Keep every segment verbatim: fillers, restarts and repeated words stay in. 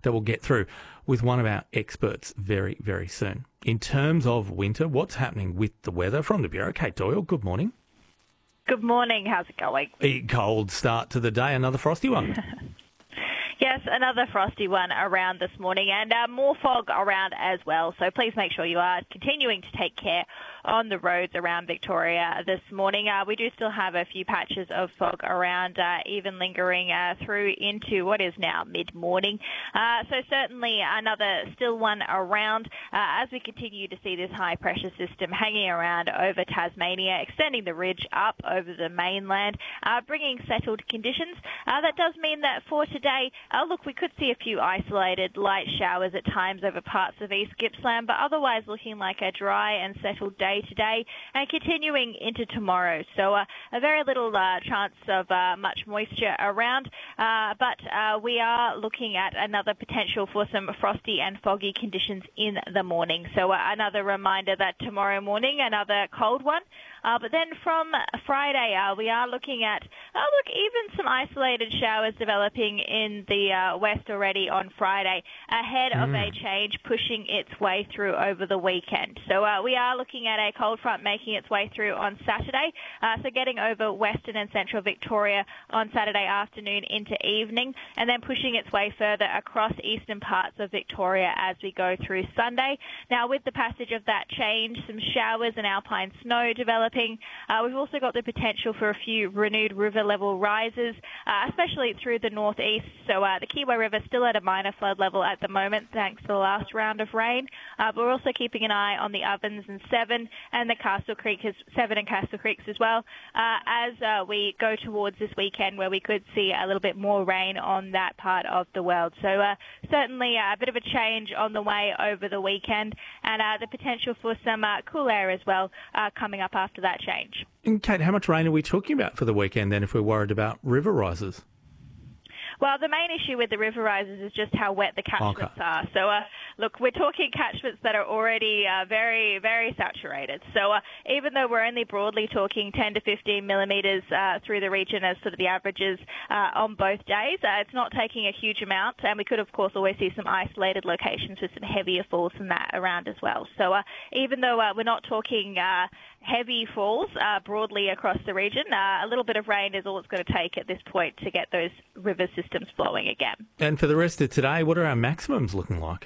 that we'll get through with one of our experts very, very soon. In terms of winter, what's happening with the weather? From the Bureau, Kate Doyle, good morning. Good morning. How's it going? A cold start to the day, another frosty one. Yes, another frosty one around this morning, and uh, more fog around as well. So please make sure you are continuing to take care on the roads around Victoria this morning. Uh, we do still have a few patches of fog around, uh, even lingering uh, through into what is now mid-morning. Uh, so certainly another still one around uh, as we continue to see this high-pressure system hanging around over Tasmania, extending the ridge up over the mainland, uh, bringing settled conditions. Uh, that does mean that for today, uh, look, we could see a few isolated light showers at times over parts of East Gippsland, but otherwise looking like a dry and settled day today and continuing into tomorrow. So uh, a very little uh, chance of uh, much moisture around, uh, but uh, we are looking at another potential for some frosty and foggy conditions in the morning. So uh, another reminder that tomorrow morning, another cold one. Uh, but then from Friday, uh, we are looking at, uh, look, even some isolated showers developing in the uh, west already on Friday, ahead mm. of a change pushing its way through over the weekend. So uh, we are looking at a cold front making its way through on Saturday, uh, so getting over western and central Victoria on Saturday afternoon into evening, and then pushing its way further across eastern parts of Victoria as we go through Sunday. Now, with the passage of that change, some showers and alpine snow developing. Uh, we've also got the potential for a few renewed river level rises, uh, especially through the northeast. So uh, the Kiewa River still at a minor flood level at the moment, thanks to the last round of rain. Uh, but we're also keeping an eye on the Ovens and Severn and the Castle Creek, Severn and Castle Creeks as well, uh, as uh, we go towards this weekend where we could see a little bit more rain on that part of the world. So uh, certainly a bit of a change on the way over the weekend, and uh, the potential for some uh, cool air as well uh, coming up after that change. And Kate, how much rain are we talking about for the weekend then if we're worried about river rises? Well, the main issue with the river rises is just how wet the catchments okay. are. So, uh, look, we're talking catchments that are already uh, very, very saturated. So uh, even though we're only broadly talking ten to fifteen millimetres uh, through the region as sort of the averages uh, on both days, uh, it's not taking a huge amount. And we could, of course, always see some isolated locations with some heavier falls than that around as well. So uh, even though uh, we're not talking uh, heavy falls uh, broadly across the region, uh, a little bit of rain is all it's going to take at this point to get those river systems flowing again. And for the rest of today, what are our maximums looking like?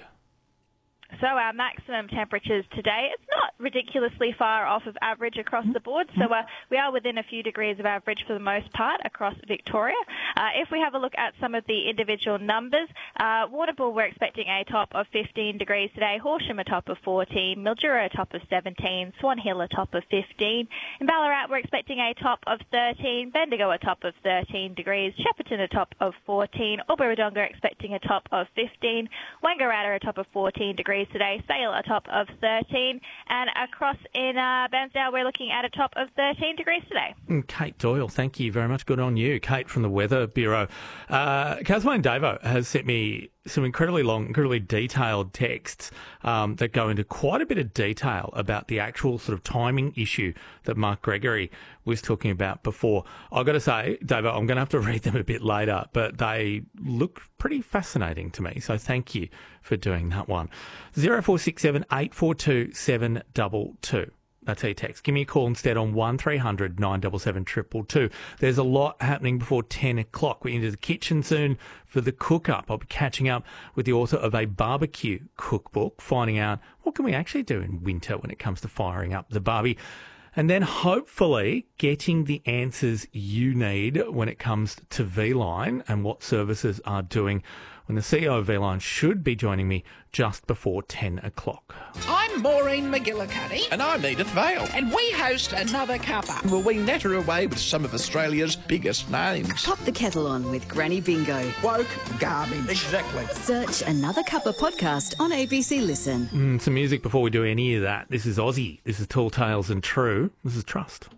So our maximum temperatures today, it's not ridiculously far off of average across the board. So uh, we are within a few degrees of average for the most part across Victoria. Uh, if we have a look at some of the individual numbers, uh, Warrnambool, we're expecting a top of fifteen degrees today, Horsham a top of fourteen, Mildura a top of seventeen, Swan Hill a top of fifteen. In Ballarat, we're expecting a top of thirteen, Bendigo a top of thirteen degrees, Shepparton a top of fourteen, Albury-Wodonga expecting a top of fifteen, Wangaratta a top of fourteen degrees today, Sale a top of thirteen, and across in uh, Bairnsdale we're looking at a top of thirteen degrees today. And Kate Doyle, thank you very much. Good on you. Kate from the Weather Bureau. Uh, Kathleen Davo has sent me some incredibly long, incredibly detailed texts um, that go into quite a bit of detail about the actual sort of timing issue that Mark Gregory was talking about before. I've got to say, Davo, I'm going to have to read them a bit later, but they look pretty fascinating to me. So thank you for doing that one. zero four six seven eight four two seven two two. That's how you text. Give me a call instead on one three hundred nine seven seven two two two. There's a lot happening before ten o'clock. We're into the kitchen soon for the cook-up. I'll be catching up with the author of a barbecue cookbook, finding out what can we actually do in winter when it comes to firing up the barbie. And then hopefully getting the answers you need when it comes to V-Line and what services are doing, when the C E O of V-Line should be joining me just before ten o'clock. I'm Maureen McGillicuddy. And I'm Edith Vale. And we host Another Cuppa. Well, we natter away with some of Australia's biggest names. Pop the kettle on with Granny Bingo. Woke garbage. Exactly. Search Another Cuppa podcast on A B C Listen. Mm, some music before we do any of that. This is Aussie. This is Tall Tales and True. This is Trust.